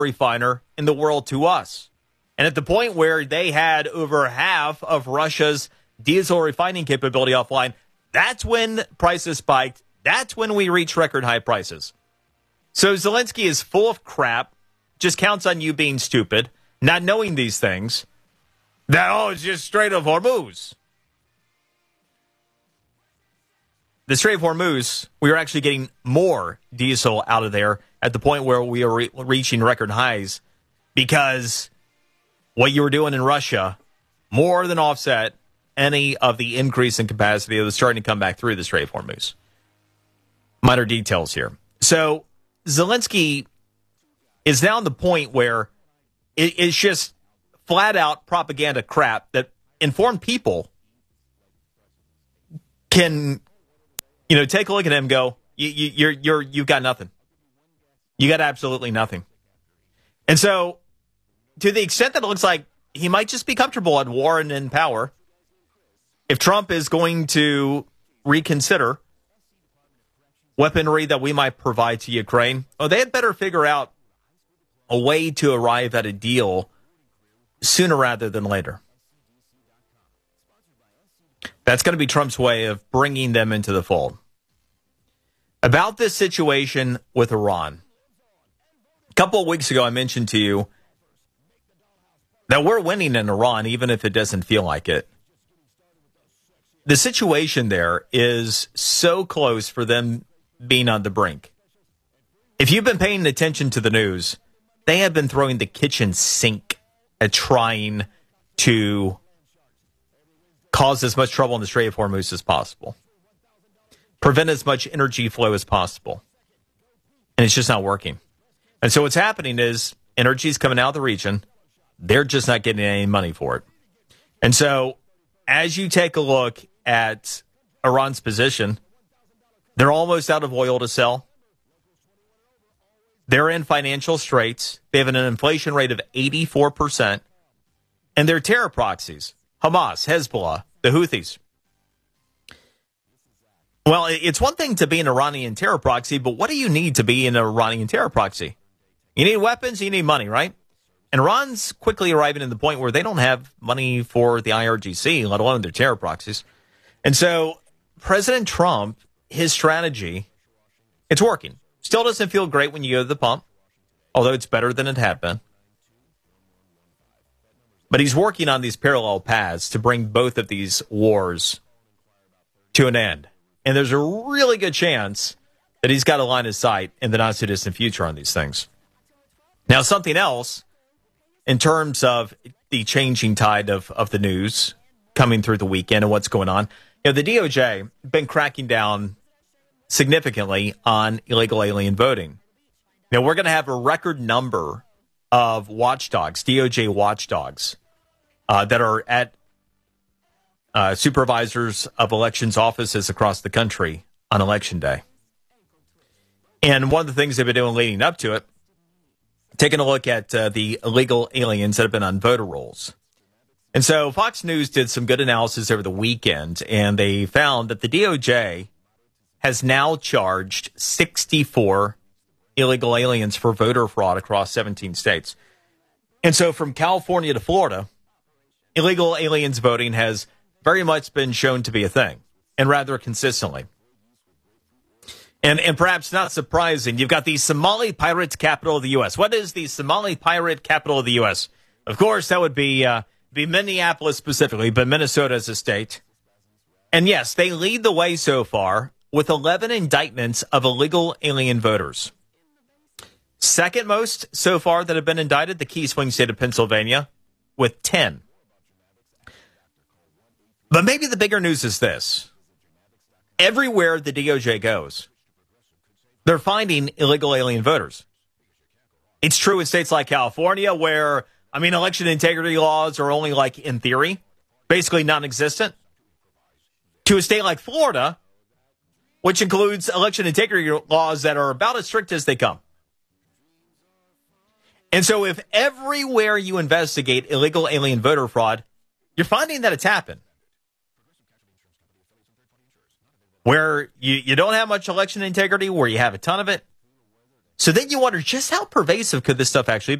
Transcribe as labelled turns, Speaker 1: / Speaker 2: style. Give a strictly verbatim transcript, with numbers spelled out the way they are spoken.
Speaker 1: refiner in the world to us. And at the point where they had over half of Russia's diesel refining capability offline, that's when prices spiked. That's when we reached record high prices. So Zelensky is full of crap, just counts on you being stupid, not knowing these things. That, oh, it's just Strait of Hormuz. The Strait of Hormuz, we were actually getting more diesel out of there at the point where we are re- reaching record highs because what you were doing in Russia more than offset any of the increase in capacity that was starting to come back through the Strait of Hormuz. Minor details here. So Zelensky is now at the point where it, it's just flat out propaganda crap that informed people can, you know, take a look at him and go, you, you, you're, you're, you've got nothing. You got absolutely nothing. And so to the extent that it looks like he might just be comfortable at war and in power, if Trump is going to reconsider weaponry that we might provide to Ukraine, oh, they had better figure out a way to arrive at a deal sooner rather than later. That's going to be Trump's way of bringing them into the fold. About this situation with Iran. A couple of weeks ago, I mentioned to you that we're winning in Iran, even if it doesn't feel like it. The situation there is so close for them being on the brink. If you've been paying attention to the news, they have been throwing the kitchen sink at trying to cause as much trouble in the Strait of Hormuz as possible. Prevent as much energy flow as possible. And it's just not working. And so what's happening is energy is coming out of the region. They're just not getting any money for it. And so as you take a look at Iran's position, they're almost out of oil to sell. They're in financial straits. They have an inflation rate of eighty-four percent. And they're terror proxies. Hamas, Hezbollah, the Houthis. Well, it's one thing to be an Iranian terror proxy, but what do you need to be an Iranian terror proxy? You need weapons, you need money, right? And Iran's quickly arriving at the point where they don't have money for the I R G C, let alone their terror proxies. And so President Trump, his strategy, it's working. Still doesn't feel great when you go to the pump, although it's better than it had been. But he's working on these parallel paths to bring both of these wars to an end. And there's a really good chance that he's got a line of sight in the not-so-distant future on these things. Now, something else, in terms of the changing tide of, of the news coming through the weekend and what's going on, you know, the D O J been cracking down significantly on illegal alien voting. Now, we're going to have a record number of watchdogs, D O J watchdogs, uh, that are at uh, supervisors of elections offices across the country on Election Day. And one of the things they've been doing leading up to it, taking a look at uh, the illegal aliens that have been on voter rolls. And so Fox News did some good analysis over the weekend, and they found that the D O J has now charged sixty-four illegal aliens for voter fraud across seventeen states. And so from California to Florida, illegal aliens voting has very much been shown to be a thing, and rather consistently. And and perhaps not surprising, you've got the Somali pirate capital of the U S. What is the Somali pirate capital of the U S? Of course, that would be uh, be Minneapolis specifically, but Minnesota as a state. And yes, they lead the way so far with eleven indictments of illegal alien voters. Second most so far that have been indicted, the key swing state of Pennsylvania, with ten. But maybe the bigger news is this. Everywhere the D O J goes, they're finding illegal alien voters. It's true in states like California where, I mean, election integrity laws are only like in theory, basically non-existent. To a state like Florida, which includes election integrity laws that are about as strict as they come. And so if everywhere you investigate illegal alien voter fraud, you're finding that it's happened. Where you, you don't have much election integrity, where you have a ton of it, So then you wonder just how pervasive could this stuff actually